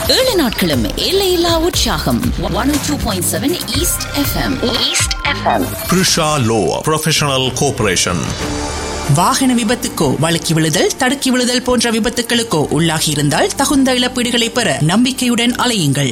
7 நாட்களும் எல்லையில்லா உற்சாகம். 102.7 east FM. Prisha Law Professional Corporation. வாகன விபத்துக்கோ, வழுக்கி விழுதல், தடுக்கி விழுதல் போன்ற விபத்துகளுக்கோ உள்ளாகி இருந்தால் தகுந்த இழப்பீடுகளை பெற நம்பிக்கையுடன் அலையுங்கள்.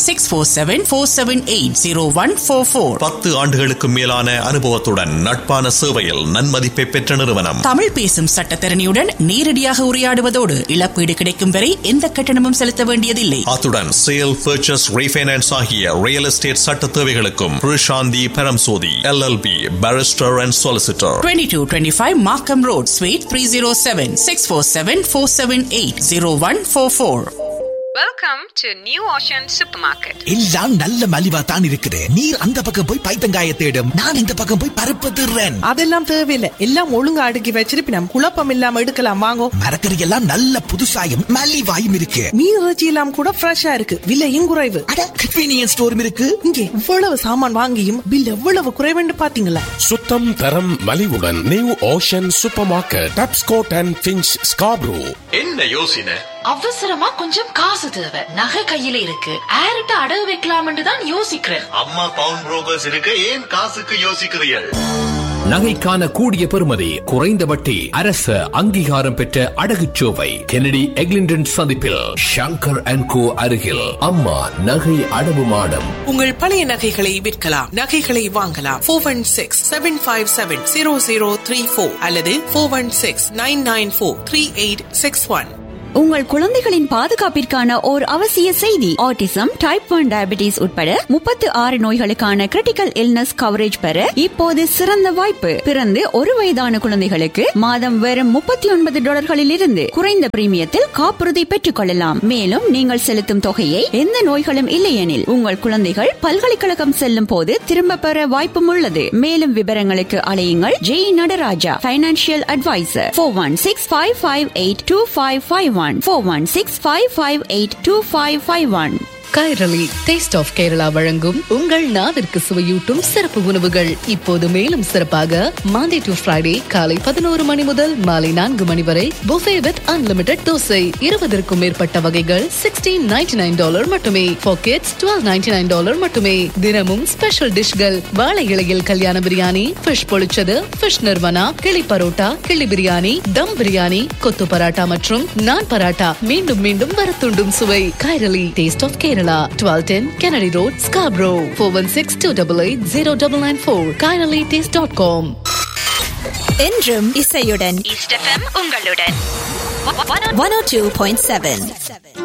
647-478-0144. 10 ஆண்டுகளுக்கு மேலான அனுபவத்துடன் நட்பான சேவையில் நன்மதிப்பை பெற்ற நிறுவனம். தமிழ் பேசும் சட்டத்தரணியுடன் நேரடியாக உரையாடுவதோடு இழப்பீடு கிடைக்கும் வரை எந்த கட்டணமும் செலுத்த வேண்டியதில்லை. அத்துடன் சேல், பர்ச்சேஸ், ரீஃபைனான்ஸ் ஆகிய ரியல் எஸ்டேட் சட்ட தேவைகளுக்கும் Prishanthi Paramsothy LLB Barrister and Solicitor. 2225 Markham Road, Suite 307, 647-478-0144. Welcome to New Ocean Supermarket. எல்லாம் நல்ல மலிவா தான் இருக்குது. நீர் அந்த பக்கம் போய் பைத்தங்காய தேடும், நான் இந்த பக்கம் போய் பருப்பு திருறேன். அதெல்லாம் தேவையில்லை, எல்லாம் ஒழுங்கா அடுக்கி வச்சிருப்பினம். குழப்பம் இல்லாம எடுக்கலாம் வாங்கோ. மரக்கறி எல்லாம் நல்ல புதுசாயும் மலிவாயும் இருக்கு. மீன் இறைச்சி எல்லாம் கூட ஃப்ரெஷ்ஷா இருக்கு, விலையும் குறைவு. அட கன்வீனியன்ஸ் ஸ்டோரும் இருக்கு. இங்கே இவ்வளவு சாமான் வாங்கியும் பில் எவ்வளவு குறைவுன்னு பாத்தீங்களா? சுத்தம், தரம், மலிவுடன் new ocean super market, Tapscott and pinch, Scarborough. என்ன யோசனை? அவசரமா கொஞ்சம் காசு தேவை, நகை கையில இருக்கு, ஆரிட்ட அடகு வைக்கலாம்னு தான் யோசிக்கிறேன். அம்மா பவுன் புரோக்கர்ஸ் இருக்கு, ஏன் காசுக்கு யோசிக்கிறீர்கள்? நகைக்கான கூடிய பெறுமதி, குறைந்த வட்டி, அரசு அங்கீகாரம் பெற்ற அடகுச்சோவை கெனடி எக்லிண்டன் சந்திப்பில் ஷங்கர் அண்ட் கோ அருகில் அம்மா நகை அடவு மாடம். உங்கள் பழைய நகைகளை விற்கலாம், நகைகளை வாங்கலாம். 416-757-0034 அல்லது 416-994-3861. உங்கள் குழந்தைகளின் பாதுகாப்பிற்கான ஓர் அவசிய செய்தி. ஆட்டிசம், டைப் 1 டயபிட்டிஸ் உட்பட 36 நோய்களுக்கான கிரிட்டிக்கல் இல்னஸ் கவரேஜ் பெற இப்போது சிறந்த வாய்ப்பு. பிறந்து 1 வயதான குழந்தைகளுக்கு மாதம் வெறும் $39 இருந்து குறைந்த பிரீமியத்தில் காப்புறுதி பெற்றுக் கொள்ளலாம். மேலும் நீங்கள் செலுத்தும் தொகையை எந்த நோய்களும் இல்லையெனில் உங்கள் குழந்தைகள் பல்கலைக்கழகம் செல்லும் போது திரும்ப பெற வாய்ப்பும் உள்ளது. மேலும் விவரங்களுக்கு அலையுங்கள் Jai Nataraja, financial advisor. 416-558-2551. 416-558-2551. Kairali taste of Kerala வழங்கும் உங்கள் நாவிற்கு சுவையூட்டும் சிறப்பு உணவுகள் இப்போது மேலும் சிறப்பாக மாண்டே டு ஃப்ரைடே காலை 11 மணி முதல் மாலை 4 மணி வரை புஃபே வித் அன்லிமிடெட் தோசை. 20க்கும் மேற்பட்ட வகைகள் $16.99 மட்டுமே. ஃபார் கிட்ஸ் $12.99 மட்டுமே. தினமும் ஸ்பெஷல் டிஷ்கள், வாழை இலையில் கல்யாண பிரியாணி, ஃபிஷ் பொழிச்சது, ஃபிஷ் நிர்வனா, கிளி பரோட்டா, கிளி பிரியாணி, தம் பிரியாணி, கொத்து பராட்டா மற்றும் நான் பராட்டா. மீண்டும் மீண்டும் வரத்துண்டும் சுவை. Kairali taste of Kerala, 1210 Kennedy Road, Scarborough. 416-288-0994. KairaliTaste.com. என்றும் இசையுடன் East FM உங்களுடன் 102.7.